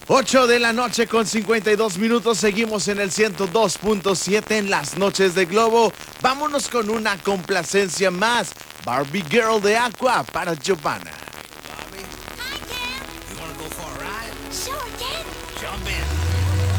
8 de la noche con 52 minutos. Seguimos en el 102.7 en las noches de Globo. Vámonos con una complacencia más. Barbie Girl de Aqua para Giovanna. Bobby, Hi, Ken. you want to go for a ride? Sure, Ken. Jump in.